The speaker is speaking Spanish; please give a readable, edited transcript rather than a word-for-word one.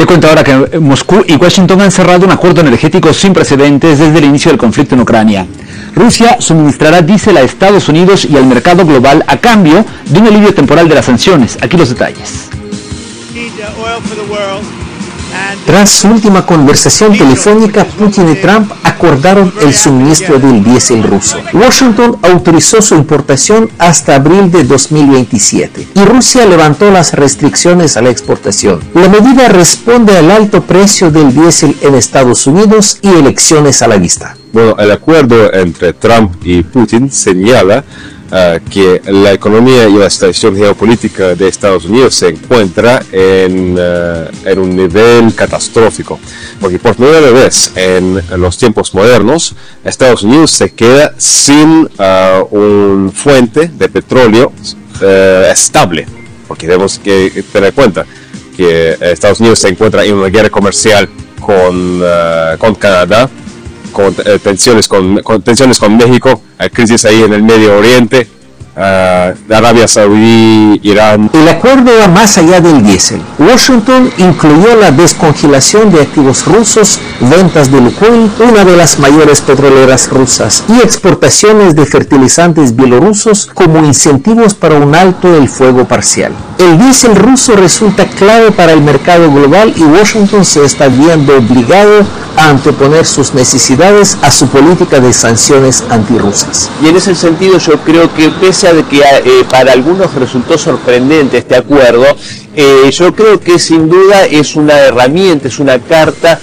cuento ahora que Moscú y Washington han cerrado un acuerdo energético sin precedentes desde el inicio del conflicto en Ucrania. Rusia suministrará diésel a Estados Unidos y al mercado global a cambio de un alivio temporal de las sanciones. Aquí los detalles. Tras su última conversación telefónica, Putin y Trump acordaron el suministro del diésel ruso. Washington autorizó su importación hasta abril de 2027 y Rusia levantó las restricciones a la exportación. La medida responde al alto precio del diésel en Estados Unidos y elecciones a la vista. Bueno, el acuerdo entre Trump y Putin señala que la economía y la situación geopolítica de Estados Unidos se encuentra en un nivel catastrófico, porque por primera vez en los tiempos modernos Estados Unidos se queda sin un fuente de petróleo estable, porque tenemos que tener en cuenta que Estados Unidos se encuentra en una guerra comercial con Canadá, con tensiones con México, hay crisis ahí en el Medio Oriente, Arabia Saudí, Irán. El acuerdo va más allá del diésel. Washington incluyó la descongelación de activos rusos, ventas de Lukoil, una de las mayores petroleras rusas, y exportaciones de fertilizantes bielorrusos como incentivos para un alto el fuego parcial. El diésel ruso resulta clave para el mercado global y Washington se está viendo obligado a anteponer sus necesidades a su política de sanciones antirrusas. Y en ese sentido yo creo que pese a que para algunos resultó sorprendente este acuerdo, yo creo que sin duda es una herramienta, es una carta